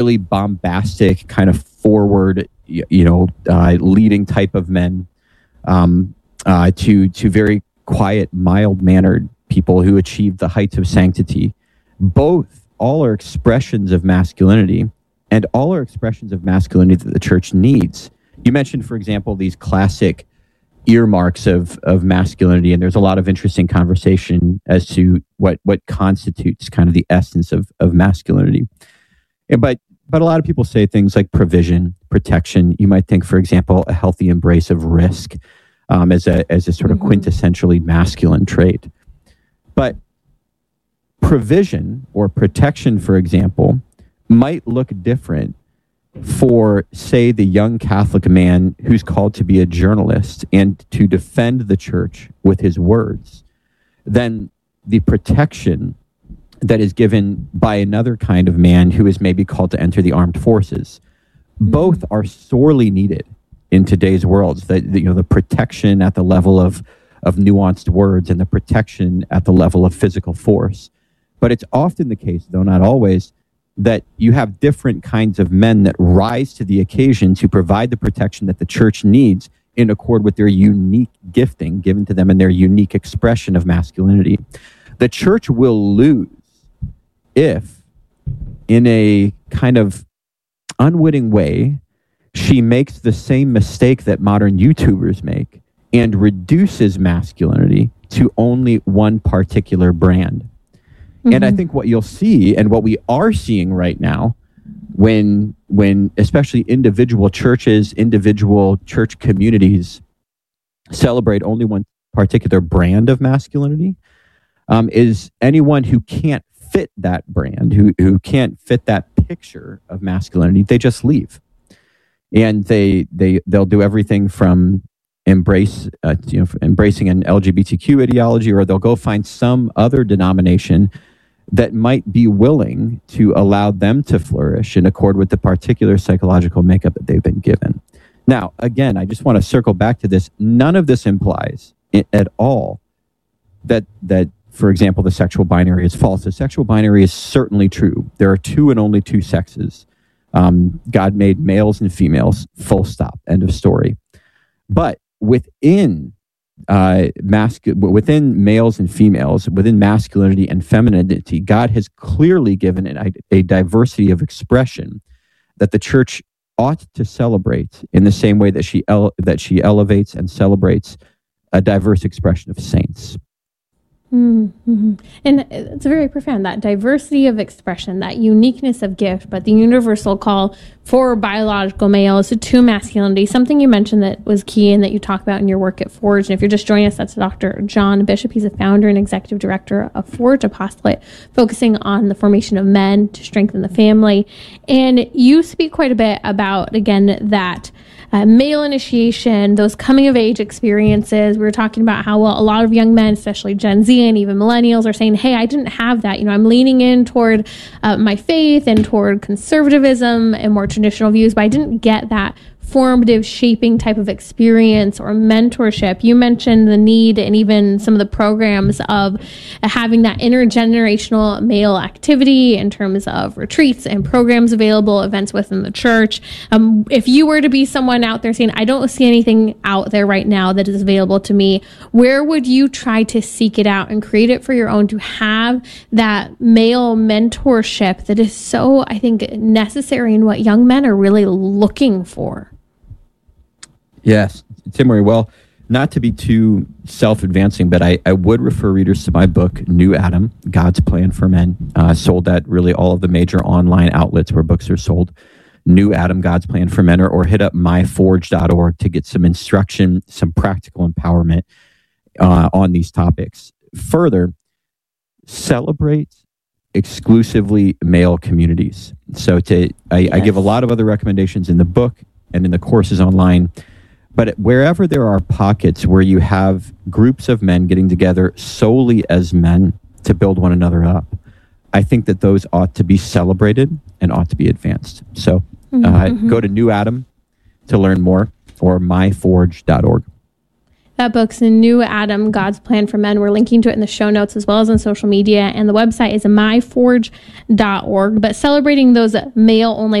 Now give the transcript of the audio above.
really bombastic, kind of forward, leading type of men, to very quiet, mild-mannered people who achieve the heights of sanctity. All are expressions of masculinity, and all are expressions of masculinity that the church needs. You mentioned, for example, these classic earmarks of masculinity, and there's a lot of interesting conversation as to what constitutes kind of the essence of masculinity. But a lot of people say things like provision, protection. You might think, for example, a healthy embrace of risk as a sort of quintessentially masculine trait. But provision or protection, for example, might look different for, say, the young Catholic man who's called to be a journalist and to defend the church with his words than the protection that is given by another kind of man who is maybe called to enter the armed forces. Both are sorely needed in today's world. The protection at the level of nuanced words and the protection at the level of physical force. But it's often the case, though not always, that you have different kinds of men that rise to the occasion to provide the protection that the church needs in accord with their unique gifting given to them and their unique expression of masculinity. The church will lose if, in a kind of unwitting way, she makes the same mistake that modern YouTubers make and reduces masculinity to only one particular brand. And I think what you'll see, and what we are seeing right now, when especially individual churches, individual church communities celebrate only one particular brand of masculinity, is anyone who can't fit that brand, who can't fit that picture of masculinity, they just leave. And they'll do everything from embracing an LGBTQ ideology, or they'll go find some other denomination that might be willing to allow them to flourish in accord with the particular psychological makeup that they've been given. Now, again, I just want to circle back to this. None of this implies at all that, for example, the sexual binary is false. The sexual binary is certainly true. There are two and only two sexes. God made males and females, full stop, end of story. But within males and females, within masculinity and femininity, God has clearly given a diversity of expression that the church ought to celebrate in the same way that she elevates and celebrates a diverse expression of saints. Mm-hmm. And it's very profound, that diversity of expression, that uniqueness of gift, but the universal call for biological males to masculinity, something you mentioned that was key and that you talk about in your work at Forge. And if you're just joining us, that's Dr. John Bishop. He's a founder and executive director of Forge Apostolate, focusing on the formation of men to strengthen the family. And you speak quite a bit about, again, that male initiation, those coming of age experiences. We were talking about how, well, a lot of young men, especially Gen Z and even millennials, are saying, hey, I didn't have that. I'm leaning in toward my faith and toward conservatism and more traditional views, but I didn't get that formative shaping type of experience or mentorship. You mentioned the need and even some of the programs of having that intergenerational male activity in terms of retreats and programs available, events within the church. If you were to be someone out there saying, I don't see anything out there right now that is available to me, where would you try to seek it out and create it for your own, to have that male mentorship that is so, I think, necessary in what young men are really looking for? Yes, Tim Murray. Well, not to be too self-advancing, but I would refer readers to my book, New Adam, God's Plan for Men, sold at really all of the major online outlets where books are sold. New Adam, God's Plan for Men, or hit up myforge.org to get some instruction, some practical empowerment on these topics. Further, celebrate exclusively male communities. So I give a lot of other recommendations in the book and in the courses online. But wherever there are pockets where you have groups of men getting together solely as men to build one another up, I think that those ought to be celebrated and ought to be advanced. So go to New Adam to learn more, or myforge.org. That book's The New Adam, God's Plan for Men. We're linking to it in the show notes as well as on social media. And the website is myforge.org. But celebrating those male-only